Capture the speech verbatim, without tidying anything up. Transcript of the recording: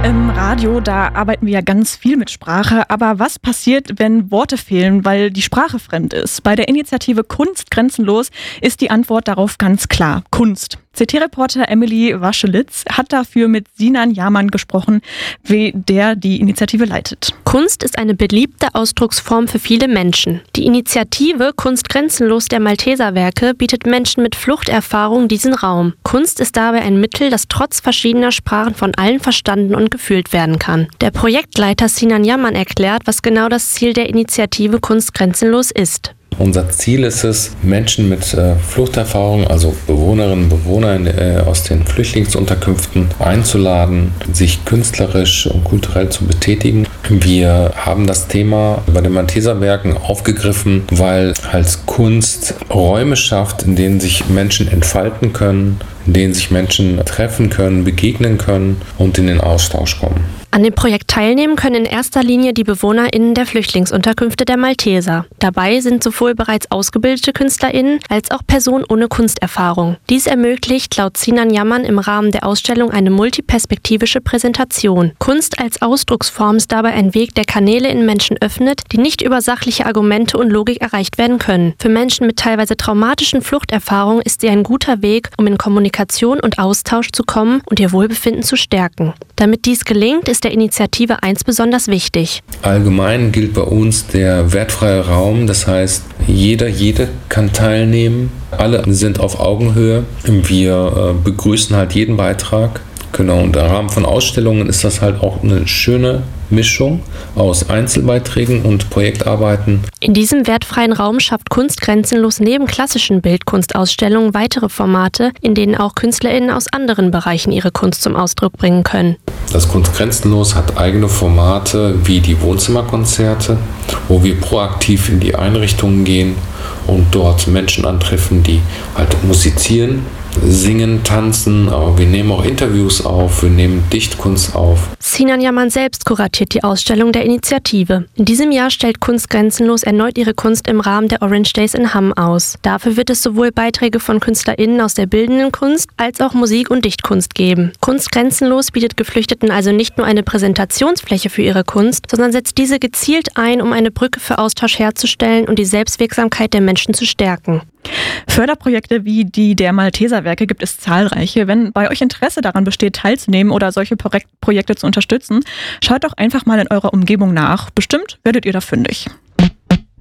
Im Radio, da arbeiten wir ja ganz viel mit Sprache, aber was passiert, wenn Worte fehlen, weil die Sprache fremd ist? Bei der Initiative Kunst grenzenlos ist die Antwort darauf ganz klar: Kunst. C T-Reporter Emily Waschelitz hat dafür mit Sinan Yaman gesprochen, der die Initiative leitet. Kunst ist eine beliebte Ausdrucksform für viele Menschen. Die Initiative Kunst grenzenlos der Malteser Werke bietet Menschen mit Fluchterfahrung diesen Raum. Kunst ist dabei ein Mittel, das trotz verschiedener Sprachen von allen verstanden und gefühlt werden kann. Der Projektleiter Sinan Yaman erklärt, was genau das Ziel der Initiative Kunst grenzenlos ist. Unser Ziel ist es, Menschen mit äh, Fluchterfahrung, also Bewohnerinnen und Bewohner äh, aus den Flüchtlingsunterkünften einzuladen, sich künstlerisch und kulturell zu betätigen. Wir haben das Thema bei den Malteser Werken aufgegriffen, weil als Kunst Räume schafft, in denen sich Menschen entfalten können, in denen sich Menschen treffen können, begegnen können und in den Austausch kommen. An dem Projekt teilnehmen können in erster Linie die BewohnerInnen der Flüchtlingsunterkünfte der Malteser. Dabei sind sowohl bereits ausgebildete KünstlerInnen als auch Personen ohne Kunsterfahrung. Dies ermöglicht laut Sinan Yaman im Rahmen der Ausstellung eine multiperspektivische Präsentation. Kunst als Ausdrucksform ist dabei ein Weg, der Kanäle in Menschen öffnet, die nicht über sachliche Argumente und Logik erreicht werden können. Für Menschen mit teilweise traumatischen Fluchterfahrungen ist sie ein guter Weg, um in Kommunikation und Austausch zu kommen und ihr Wohlbefinden zu stärken. Damit dies gelingt, ist der Initiative eins besonders wichtig. Allgemein gilt bei uns der wertfreie Raum, das heißt, jeder, jede kann teilnehmen, alle sind auf Augenhöhe. Wir äh, begrüßen halt jeden Beitrag. Genau, und im Rahmen von Ausstellungen ist das halt auch eine schöne Mischung aus Einzelbeiträgen und Projektarbeiten. In diesem wertfreien Raum schafft Kunst grenzenlos neben klassischen Bildkunstausstellungen weitere Formate, in denen auch KünstlerInnen aus anderen Bereichen ihre Kunst zum Ausdruck bringen können. Das Kunst grenzenlos hat eigene Formate wie die Wohnzimmerkonzerte, wo wir proaktiv in die Einrichtungen gehen und dort Menschen antreffen, die halt musizieren, singen, tanzen, aber wir nehmen auch Interviews auf, wir nehmen Dichtkunst auf. Sinan Yaman selbst kuratiert die Ausstellung der Initiative. In diesem Jahr stellt Kunst grenzenlos erneut ihre Kunst im Rahmen der Orange Days in Hamm aus. Dafür wird es sowohl Beiträge von KünstlerInnen aus der bildenden Kunst als auch Musik- und Dichtkunst geben. Kunst grenzenlos bietet Geflüchteten also nicht nur eine Präsentationsfläche für ihre Kunst, sondern setzt diese gezielt ein, um eine Brücke für Austausch herzustellen und die Selbstwirksamkeit der Menschen zu stärken. Förderprojekte wie die der Malteser Werke gibt es zahlreiche. Wenn bei euch Interesse daran besteht, teilzunehmen oder solche Projekte zu unterstützen, schaut doch einfach mal in eurer Umgebung nach. Bestimmt werdet ihr da fündig.